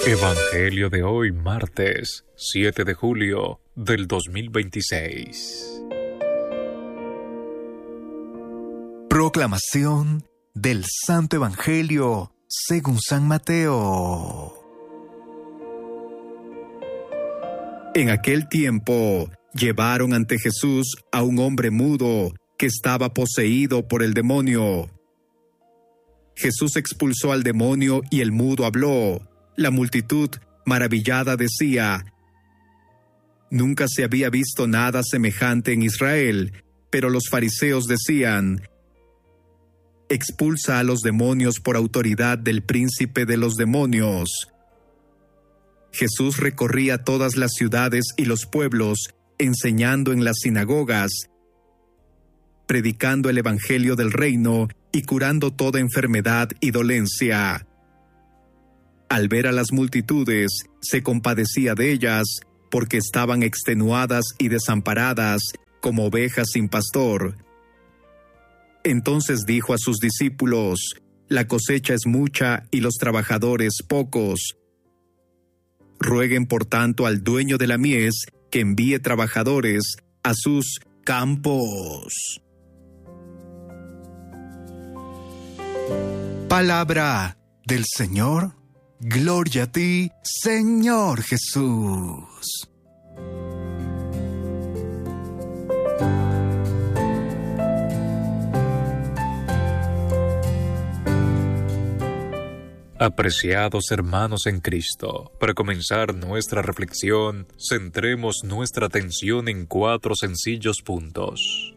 Evangelio de hoy, martes 7 de julio del 2026. Proclamación del Santo Evangelio según San Mateo. En aquel tiempo, llevaron ante Jesús a un hombre mudo que estaba poseído por el demonio. Jesús expulsó al demonio y el mudo habló. La multitud, maravillada, decía: Nunca se había visto nada semejante en Israel. Pero los fariseos decían: Expulsa a los demonios por autoridad del príncipe de los demonios. Jesús recorría todas las ciudades y los pueblos, enseñando en las sinagogas, predicando el evangelio del reino y curando toda enfermedad y dolencia. Al ver a las multitudes, se compadecía de ellas, porque estaban extenuadas y desamparadas, como ovejas sin pastor. Entonces dijo a sus discípulos: La cosecha es mucha y los trabajadores pocos. Rueguen por tanto al dueño de la mies que envíe trabajadores a sus campos. Palabra del Señor. Gloria a ti, Señor Jesús. Apreciados hermanos en Cristo, para comenzar nuestra reflexión, centremos nuestra atención en 4 sencillos puntos.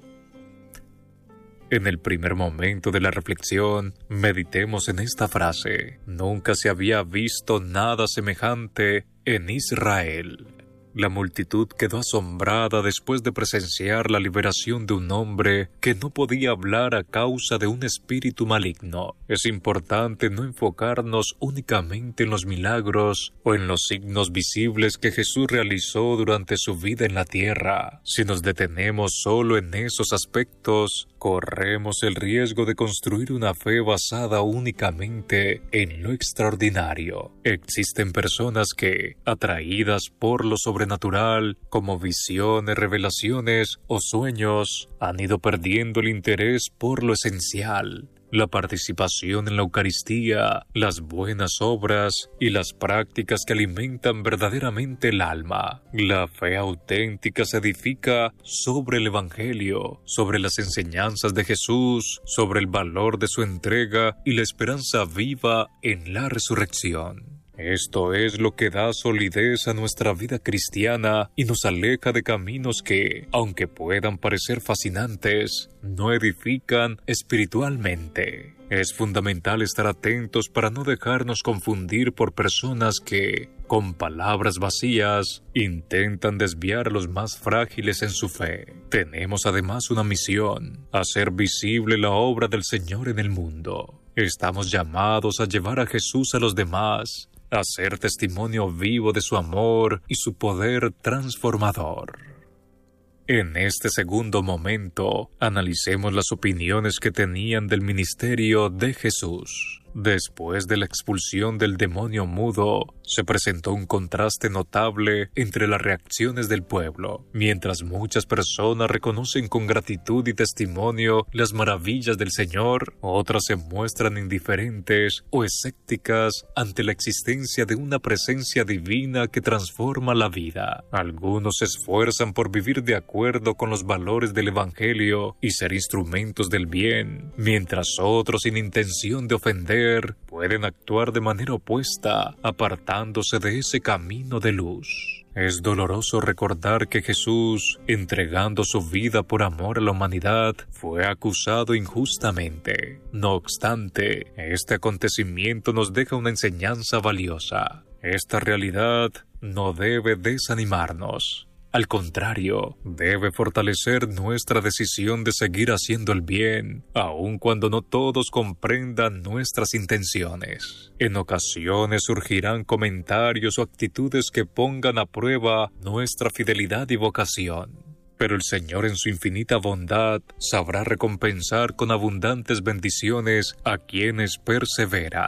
En el primer momento de la reflexión, meditemos en esta frase: nunca se había visto nada semejante en Israel. La multitud quedó asombrada después de presenciar la liberación de un hombre que no podía hablar a causa de un espíritu maligno. Es importante no enfocarnos únicamente en los milagros o en los signos visibles que Jesús realizó durante su vida en la tierra. Si nos detenemos solo en esos aspectos, corremos el riesgo de construir una fe basada únicamente en lo extraordinario. Existen personas que, atraídas por lo sobrenatural, como visiones, revelaciones o sueños, han ido perdiendo el interés por lo esencial: la participación en la Eucaristía, las buenas obras y las prácticas que alimentan verdaderamente el alma. La fe auténtica se edifica sobre el Evangelio, sobre las enseñanzas de Jesús, sobre el valor de su entrega y la esperanza viva en la resurrección. Esto es lo que da solidez a nuestra vida cristiana y nos aleja de caminos que, aunque puedan parecer fascinantes, no edifican espiritualmente. Es fundamental estar atentos para no dejarnos confundir por personas que, con palabras vacías, intentan desviar a los más frágiles en su fe. Tenemos además una misión: hacer visible la obra del Señor en el mundo. Estamos llamados a llevar a Jesús a los demás, a ser testimonio vivo de su amor y su poder transformador. En este segundo momento, analicemos las opiniones que tenían del ministerio de Jesús. Después de la expulsión del demonio mudo, se presentó un contraste notable entre las reacciones del pueblo. Mientras muchas personas reconocen con gratitud y testimonio las maravillas del Señor, otras se muestran indiferentes o escépticas ante la existencia de una presencia divina que transforma la vida. Algunos se esfuerzan por vivir de acuerdo con los valores del Evangelio y ser instrumentos del bien, mientras otros, sin intención de ofender, pueden actuar de manera opuesta, apartándose de ese camino de luz. Es doloroso recordar que Jesús, entregando su vida por amor a la humanidad, fue acusado injustamente. No obstante, este acontecimiento nos deja una enseñanza valiosa. Esta realidad no debe desanimarnos. Al contrario, debe fortalecer nuestra decisión de seguir haciendo el bien, aun cuando no todos comprendan nuestras intenciones. En ocasiones surgirán comentarios o actitudes que pongan a prueba nuestra fidelidad y vocación. Pero el Señor, en su infinita bondad, sabrá recompensar con abundantes bendiciones a quienes perseveran.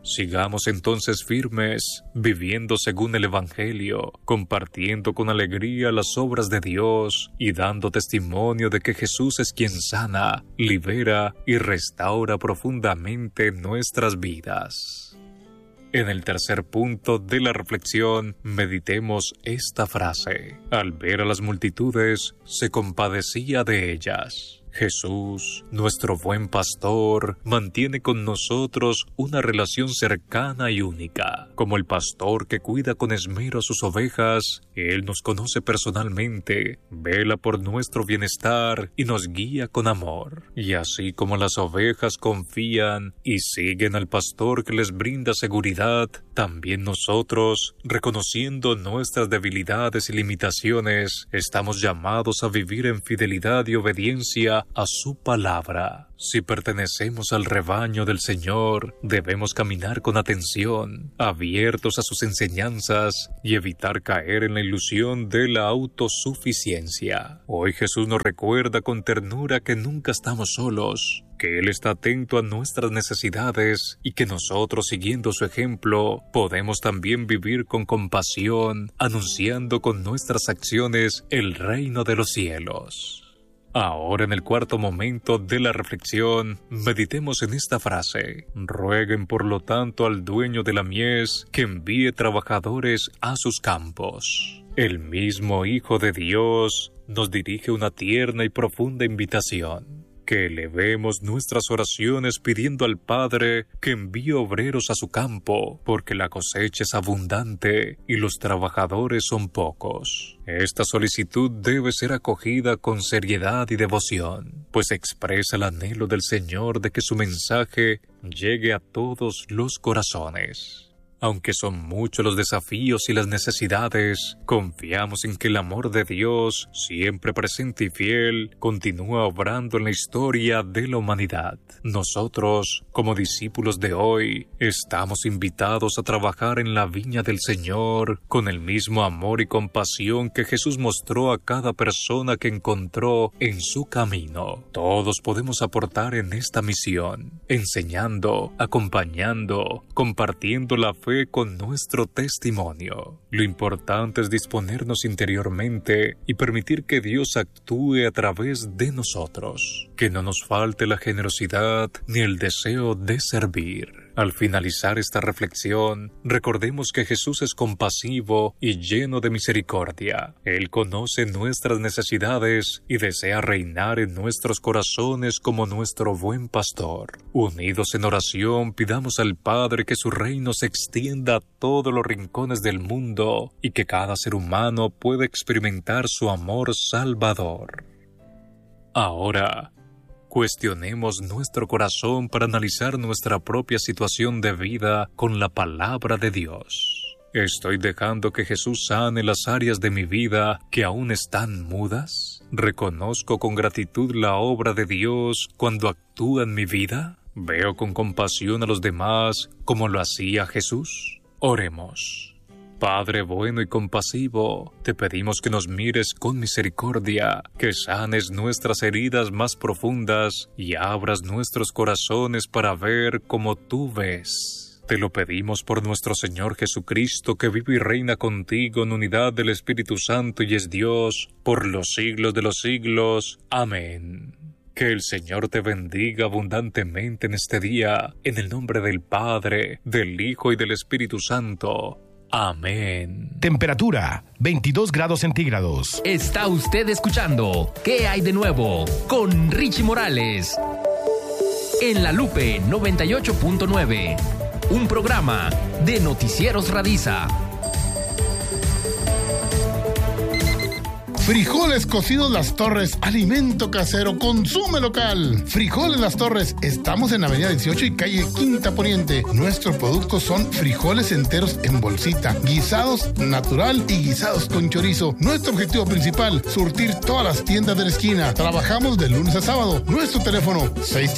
Sigamos entonces firmes, viviendo según el Evangelio, compartiendo con alegría las obras de Dios y dando testimonio de que Jesús es quien sana, libera y restaura profundamente nuestras vidas. En el tercer punto de la reflexión, meditemos esta frase. Al ver a las multitudes, se compadecía de ellas. Jesús, nuestro buen pastor, mantiene con nosotros una relación cercana y única. Como el pastor que cuida con esmero a sus ovejas, Él nos conoce personalmente, vela por nuestro bienestar y nos guía con amor. Y así como las ovejas confían y siguen al pastor que les brinda seguridad, también nosotros, reconociendo nuestras debilidades y limitaciones, estamos llamados a vivir en fidelidad y obediencia a su palabra. Si pertenecemos al rebaño del Señor, debemos caminar con atención, abiertos a sus enseñanzas y evitar caer en la ilusión de la autosuficiencia. Hoy Jesús nos recuerda con ternura que nunca estamos solos, que Él está atento a nuestras necesidades y que nosotros, siguiendo su ejemplo, podemos también vivir con compasión, anunciando con nuestras acciones el reino de los cielos. Ahora, en el cuarto momento de la reflexión, meditemos en esta frase. Rueguen por lo tanto al dueño de la mies que envíe trabajadores a sus campos. El mismo Hijo de Dios nos dirige una tierna y profunda invitación. Que elevemos nuestras oraciones pidiendo al Padre que envíe obreros a su campo, porque la cosecha es abundante y los trabajadores son pocos. Esta solicitud debe ser acogida con seriedad y devoción, pues expresa el anhelo del Señor de que su mensaje llegue a todos los corazones. Aunque son muchos los desafíos y las necesidades, confiamos en que el amor de Dios, siempre presente y fiel, continúa obrando en la historia de la humanidad. Nosotros, como discípulos de hoy, estamos invitados a trabajar en la viña del Señor con el mismo amor y compasión que Jesús mostró a cada persona que encontró en su camino. Todos podemos aportar en esta misión, enseñando, acompañando, compartiendo la fe con nuestro testimonio. Lo importante es disponernos interiormente y permitir que Dios actúe a través de nosotros. Que no nos falte la generosidad ni el deseo de servir. Al finalizar esta reflexión, recordemos que Jesús es compasivo y lleno de misericordia. Él conoce nuestras necesidades y desea reinar en nuestros corazones como nuestro buen pastor. Unidos en oración, pidamos al Padre que su reino se extienda a todos los rincones del mundo y que cada ser humano pueda experimentar su amor salvador. Ahora, cuestionemos nuestro corazón para analizar nuestra propia situación de vida con la palabra de Dios. ¿Estoy dejando que Jesús sane las áreas de mi vida que aún están mudas? ¿Reconozco con gratitud la obra de Dios cuando actúa en mi vida? ¿Veo con compasión a los demás como lo hacía Jesús? Oremos. Padre bueno y compasivo, te pedimos que nos mires con misericordia, que sanes nuestras heridas más profundas y abras nuestros corazones para ver como tú ves. Te lo pedimos por nuestro Señor Jesucristo, que vive y reina contigo en unidad del Espíritu Santo y es Dios, por los siglos de los siglos. Amén. Que el Señor te bendiga abundantemente en este día, en el nombre del Padre, del Hijo y del Espíritu Santo. Amén. Temperatura, 22 grados centígrados. Está usted escuchando ¿Qué hay de nuevo? Con Richie Morales. En La Lupe 98.9. Un programa de Noticieros Radiza. Frijoles cocidos Las Torres, alimento casero, consume local. Frijoles Las Torres, estamos en Avenida 18 y calle Quinta Poniente. Nuestros productos son frijoles enteros en bolsita, guisados natural y guisados con chorizo. Nuestro objetivo principal, surtir todas las tiendas de la esquina. Trabajamos de lunes a sábado. Nuestro teléfono,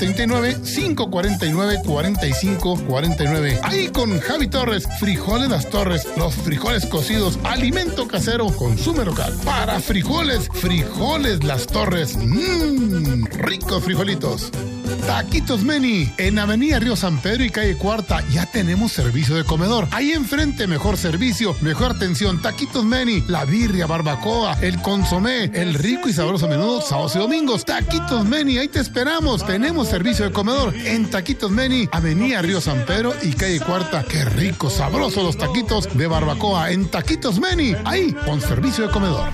639-549-4549. Ahí con Javi Torres, Frijoles Las Torres, los frijoles cocidos, alimento casero, consume local. Para frijoles Las Torres. Ricos frijolitos. Taquitos Meni, en Avenida Río San Pedro y calle Cuarta, ya tenemos servicio de comedor. Ahí enfrente, mejor servicio, mejor atención. Taquitos Meni, la birria, barbacoa, el consomé, el rico y sabroso menudo, sábados y domingos. Taquitos Meni, ahí te esperamos. Tenemos servicio de comedor en Taquitos Meni, Avenida Río San Pedro y calle Cuarta. Qué rico, sabroso los taquitos de barbacoa en Taquitos Meni, ahí con servicio de comedor.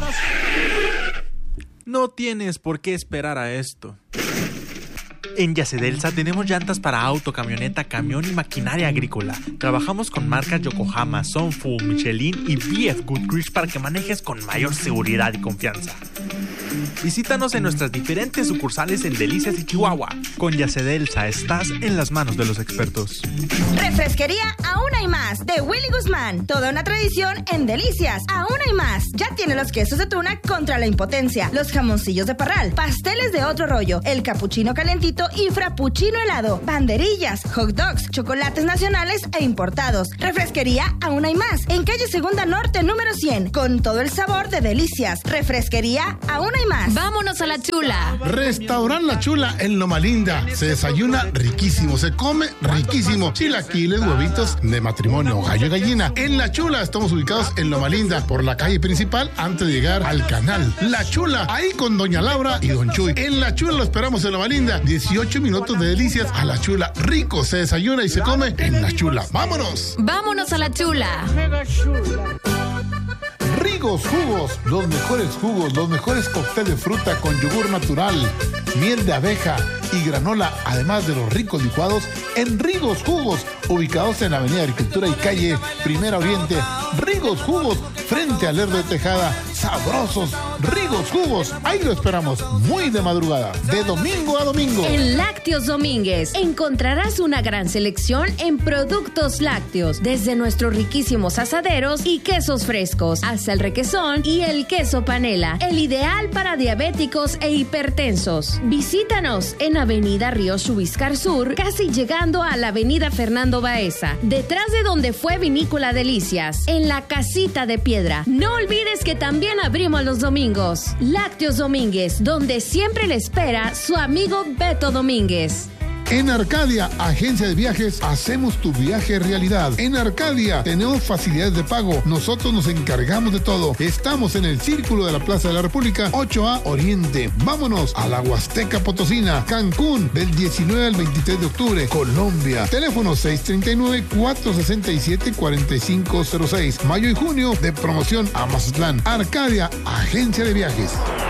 No tienes por qué esperar a esto. En Yacedelsa tenemos llantas para auto, camioneta, camión y maquinaria agrícola. Trabajamos con marcas Yokohama, Sunfu, Michelin y BF Goodrich para que manejes con mayor seguridad y confianza. Visítanos en nuestras diferentes sucursales en Delicias y Chihuahua. Con Yacedelsa estás en las manos de los expertos. Refresquería Aún Hay Más de Willy Guzmán. Toda una tradición en Delicias. Aún hay más. Ya tiene los quesos de tuna contra la impotencia, los jamoncillos de parral, pasteles de otro rollo, el capuchino calentito y frappuccino helado, banderillas, hot dogs, chocolates nacionales e importados. Refresquería Aún Hay Más en calle Segunda Norte número 100, con todo el sabor de Delicias. Refresquería Aún Hay Más. Vámonos a La Chula. Restaurant La Chula en Loma Linda. Se desayuna riquísimo, se come riquísimo. Chilaquiles, huevitos de matrimonio, gallo y gallina. En La Chula estamos ubicados en Loma Linda, por la calle principal antes de llegar al canal. La Chula, ahí con doña Laura y don Chuy. En La Chula lo esperamos en Loma Linda. 18 minutos de Delicias a La Chula. Rico, se desayuna y se come en La Chula. ¡Vámonos! Vámonos a La Chula. Rigos Jugos, los mejores cócteles de fruta con yogur natural, miel de abeja y granola, además de los ricos licuados en Rigos Jugos, ubicados en la Avenida Agricultura y calle Primera Oriente. Rigos Jugos, frente al Lerdo de Tejada. Sabrosos Rigos Jugos, ahí lo esperamos, muy de madrugada, de domingo a domingo. En Lácteos Domínguez encontrarás una gran selección en productos lácteos, desde nuestros riquísimos asaderos y quesos frescos, hasta el requesón y el queso panela, el ideal para diabéticos e hipertensos. Visítanos en Avenida Río Chubiscar Sur, casi llegando a la Avenida Fernando Baeza, detrás de donde fue Vinícola Delicias, en la Casita de Piedra. No olvides que también abrimos los domingos. Lácteos Domínguez, donde siempre le espera su amigo Beto Domínguez. En Arcadia, agencia de viajes, hacemos tu viaje realidad. En Arcadia tenemos facilidades de pago. Nosotros nos encargamos de todo. Estamos en el Círculo de la Plaza de la República, 8A Oriente. Vámonos a la Huasteca Potosina, Cancún, del 19 al 23 de octubre. Colombia, teléfono 639-467-4506. Mayo y junio de promoción a Mazatlán. Arcadia, agencia de viajes.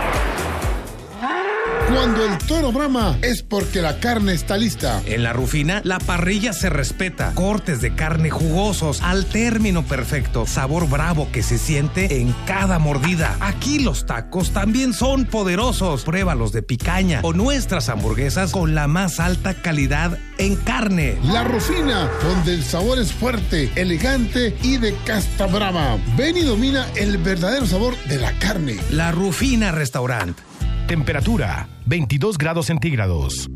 Cuando el toro brama es porque la carne está lista. En La Rufina, la parrilla se respeta. Cortes de carne jugosos al término perfecto. Sabor bravo que se siente en cada mordida. Aquí los tacos también son poderosos. Pruébalos de picaña o nuestras hamburguesas con la más alta calidad en carne. La Rufina, donde el sabor es fuerte, elegante y de casta brava. Ven y domina el verdadero sabor de la carne. La Rufina Restaurant. Temperatura 22 grados centígrados.